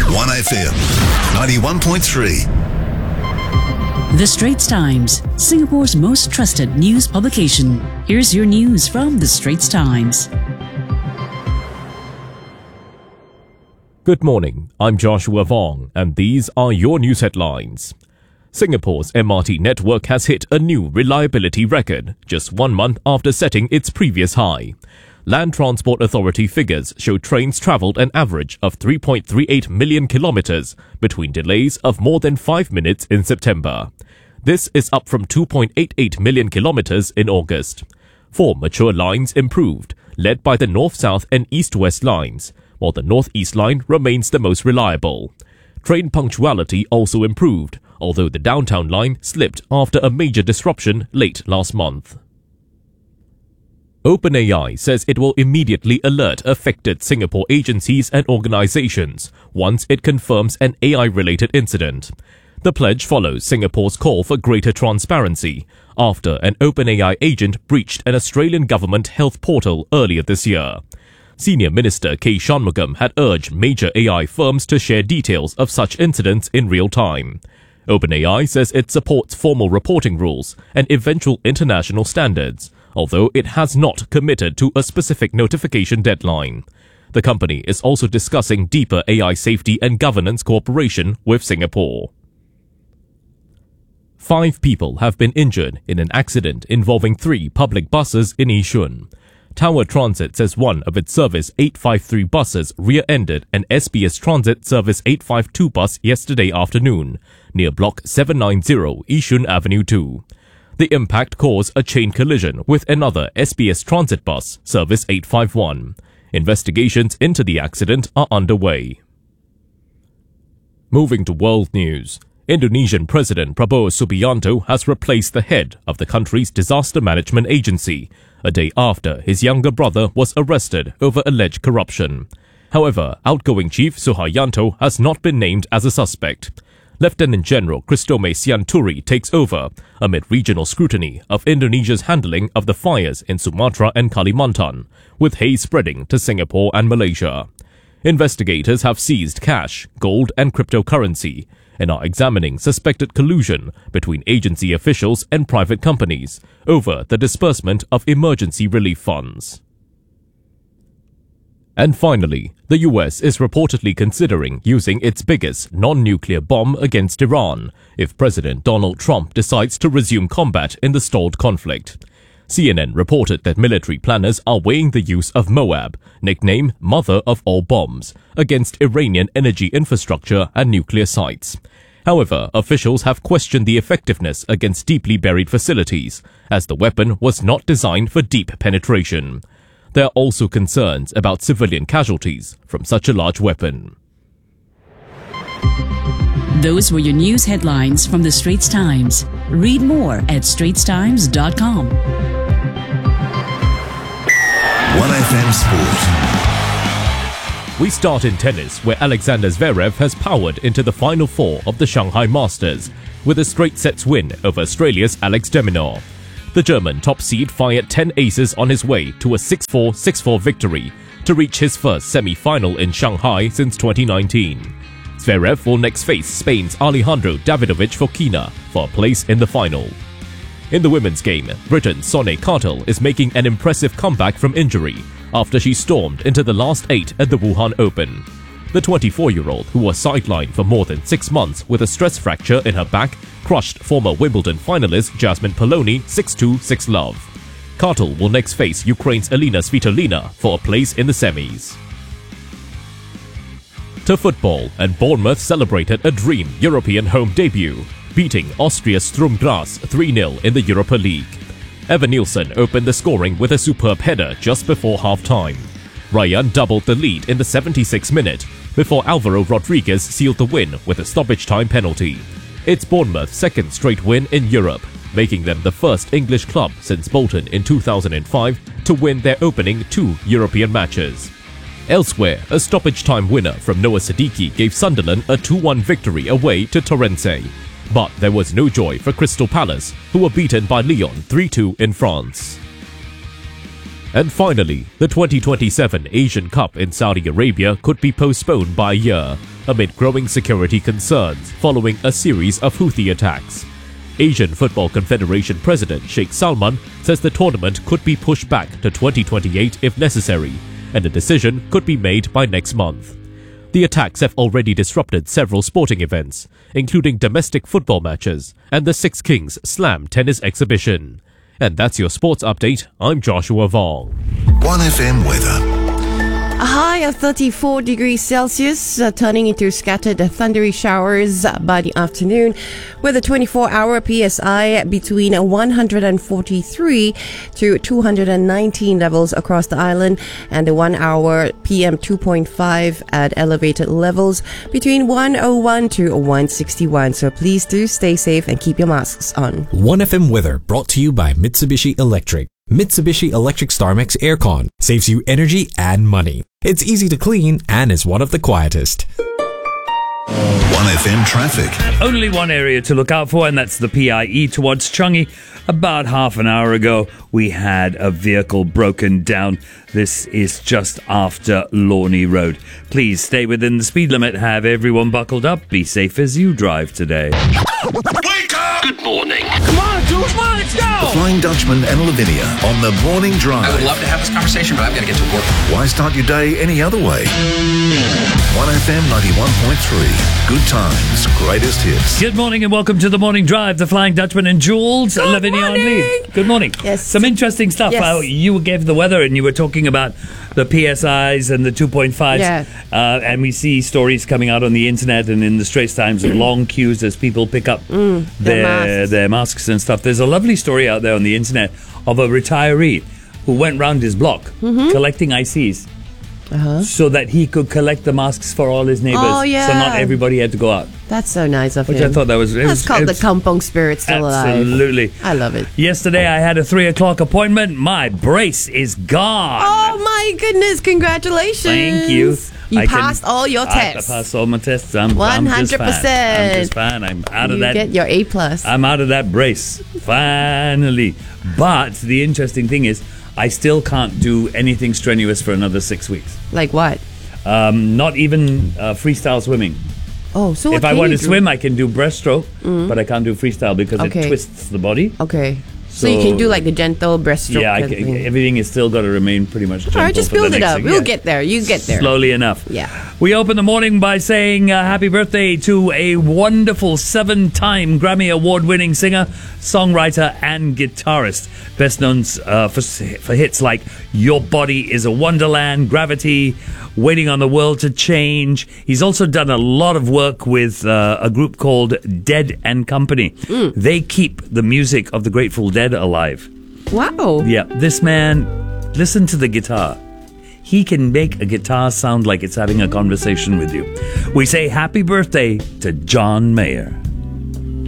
1FM 91.3. The Straits Times, Singapore's most trusted news publication. Here's your news from The Straits Times. Good morning, I'm Joshua Vong, and these are your news headlines. Singapore's MRT network has hit a new reliability record just 1 month after setting its previous high. Land Transport Authority figures show trains travelled an average of 3.38 million kilometres between delays of more than 5 minutes in September. This is up from 2.88 million kilometres in August. 4 mature lines improved, led by the north-south and east-west lines, while the north-east line remains the most reliable. Train punctuality also improved, although the downtown line slipped after a major disruption late last month. OpenAI says it will immediately alert affected Singapore agencies and organizations once it confirms an AI-related incident. The pledge follows Singapore's call for greater transparency after an OpenAI agent breached an Australian government health portal earlier this year. Senior Minister K. Shanmugam had urged major AI firms to share details of such incidents in real time. OpenAI says it supports formal reporting rules and eventual international standards, although it has not committed to a specific notification deadline. The company is also discussing deeper AI safety and governance cooperation with Singapore. 5 people have been injured in an accident involving 3 public buses in Yishun. Tower Transit says one of its Service 853 buses rear-ended an SBS Transit Service 852 bus yesterday afternoon, near Block 790 Yishun Avenue 2. The impact caused a chain collision with another SBS Transit bus, Service 851. Investigations into the accident are underway. Moving to world news. Indonesian President Prabowo Subianto has replaced the head of the country's disaster management agency, a day after his younger brother was arrested over alleged corruption. However, outgoing Chief Suharyanto has not been named as a suspect. Lieutenant General Kristome Sianturi takes over amid regional scrutiny of Indonesia's handling of the fires in Sumatra and Kalimantan, with haze spreading to Singapore and Malaysia. Investigators have seized cash, gold and cryptocurrency and are examining suspected collusion between agency officials and private companies over the disbursement of emergency relief funds. And finally, the US is reportedly considering using its biggest non-nuclear bomb against Iran if President Donald Trump decides to resume combat in the stalled conflict. CNN reported that military planners are weighing the use of Moab, nicknamed Mother of All Bombs, against Iranian energy infrastructure and nuclear sites. However, officials have questioned the effectiveness against deeply buried facilities, as the weapon was not designed for deep penetration. There are also concerns about civilian casualties from such a large weapon. Those were your news headlines from The Straits Times. Read more at straitstimes.com. 1FM Sport. We start in tennis, where Alexander Zverev has powered into the Final 4 of the Shanghai Masters with a straight sets win over Australia's Alex de Minaur. The German top seed fired 10 aces on his way to a 6-4, 6-4 victory to reach his first semi-final in Shanghai since 2019. Zverev will next face Spain's Alejandro Davidovich Fokina for a place in the final. In the women's game, Britain's Sonny Cartel is making an impressive comeback from injury after she stormed into the last 8 at the Wuhan Open. The 24-year-old, who was sidelined for more than 6 months with a stress fracture in her back, crushed former Wimbledon finalist Jasmine Poloni 6-2, 6-love. Cartel will next face Ukraine's Elina Svitolina for a place in the semis. To football, and Bournemouth celebrated a dream European home debut, beating Austria's Sturm Graz 3-0 in the Europa League. Evan Nielsen opened the scoring with a superb header just before half-time. Ryan doubled the lead in the 76th minute before Alvaro Rodriguez sealed the win with a stoppage-time penalty. It's Bournemouth's second straight win in Europe, making them the first English club since Bolton in 2005 to win their opening 2 European matches. Elsewhere, a stoppage-time winner from Noah Siddiqui gave Sunderland a 2-1 victory away to Torrance. But there was no joy for Crystal Palace, who were beaten by Lyon 3-2 in France. And finally, the 2027 Asian Cup in Saudi Arabia could be postponed by a year, amid growing security concerns following a series of Houthi attacks. Asian Football Confederation President Sheikh Salman says the tournament could be pushed back to 2028 if necessary, and a decision could be made by next month. The attacks have already disrupted several sporting events, including domestic football matches and the Six Kings Slam tennis exhibition. And that's your sports update. I'm Joshua Vong. 1FM weather. A high of 34 degrees Celsius, turning into scattered thundery showers by the afternoon, with a 24-hour PSI between 143 to 219 levels across the island, and the 1-hour PM 2.5 at elevated levels between 101 to 161. So please do stay safe and keep your masks on. 1FM weather brought to you by Mitsubishi Electric. Mitsubishi Electric StarMax Aircon saves you energy and money. It's easy to clean and is one of the quietest. 1FM traffic. Only one area to look out for, and that's the PIE towards Changi. About half an hour ago, we had a vehicle broken down. This is just after Lorney Road. Please stay within the speed limit. Have everyone buckled up. Be safe as you drive today. Wake up! Good morning. Come on, dude. Come on, let's go. The Flying Dutchman and Lavinia on the morning drive. I would love to have this conversation, but I've got to get to work. Why start your day any other way? 1FM 91.3. Good times, greatest hits. Good morning and welcome to the Morning Drive. The Flying Dutchman and Jules. Lavinia on lead. Good morning. Yes. Some interesting stuff. Yes. You gave the weather and you were talking about the PSIs and the 2.5s. Yeah. And we see stories coming out on the internet and in the Straits Times of long queues as people pick up their masks and stuff. There's a lovely story out there on the internet of a retiree who went round his block collecting ICs so that he could collect the masks for all his neighbours. Oh, yeah. So not everybody had to go out. That's so nice of Which him. I thought that was... That's called the kampong spirit still alive. Absolutely. I love it. Yesterday I had a 3 o'clock appointment. My brace is gone. Oh my goodness, congratulations. Thank you. You passed all your tests. I passed all my tests. I'm 100%. just fine. I'm out of You that. get your A+. I'm out of that brace. Finally. But the interesting thing is, I still can't do anything strenuous for another 6 weeks. Like what? Not even freestyle swimming. Oh, so If I want to swim, I can do breaststroke, but I can't do freestyle because it twists the body. Okay. So you can do like the gentle breaststroke. Yeah, kind of thing. everything is still got to remain pretty much gentle. All right, just for the build it next up. thing. We'll Yeah. get there. You get there. Slowly enough. Yeah. We open the morning by saying happy birthday to a wonderful 7-time Grammy Award-winning singer, songwriter, and guitarist. Best known for hits like Your Body is a Wonderland, Gravity, Waiting on the World to Change. He's also done a lot of work with a group called Dead and Company. They keep the music of the Grateful Dead alive. Wow. Yeah, this man, listen to the guitar. He can make a guitar sound like it's having a conversation with you. We say happy birthday to John Mayer.